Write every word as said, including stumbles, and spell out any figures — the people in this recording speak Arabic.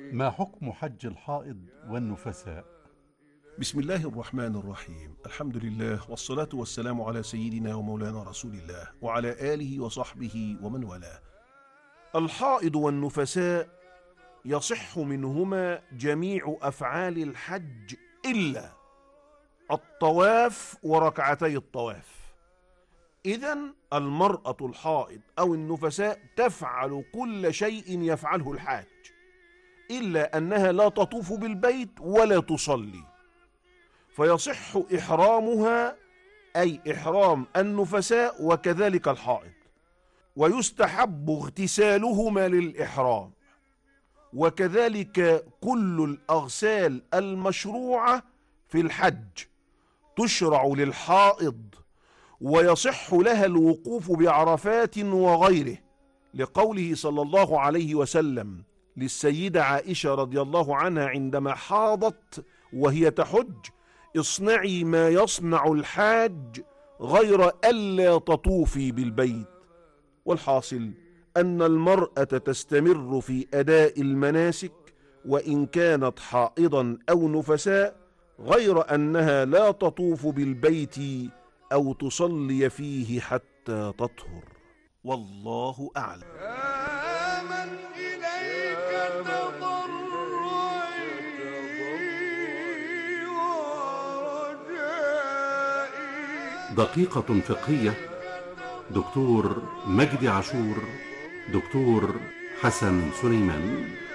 ما حكم حج الحائض والنفساء؟ بسم الله الرحمن الرحيم. الحمد لله والصلاة والسلام على سيدنا ومولانا رسول الله وعلى آله وصحبه ومن والاه. الحائض والنفساء يصح منهما جميع أفعال الحج إلا الطواف وركعتي الطواف. إذن المرأة الحائض أو النفساء تفعل كل شيء يفعله الحاج، إلا أنها لا تطوف بالبيت ولا تصلي، فيصح إحرامها أي إحرام النفساء وكذلك الحائض، ويستحب اغتسالهما للإحرام، وكذلك كل الأغسال المشروعة في الحج تشرع للحائض، ويصح لها الوقوف بعرفات وغيره، لقوله صلى الله عليه وسلم للسيدة عائشة رضي الله عنها عندما حاضت وهي تحج: اصنعي ما يصنع الحاج غير ألا تطوفي بالبيت. والحاصل أن المرأة تستمر في أداء المناسك وإن كانت حائضا أو نفساء، غير أنها لا تطوف بالبيت أو تصلي فيه حتى تطهر، والله أعلم. يا من إليك تضرعي ورجائي. دقيقة فقهية، دكتور مجدي عاشور، دكتور حسن سليمان.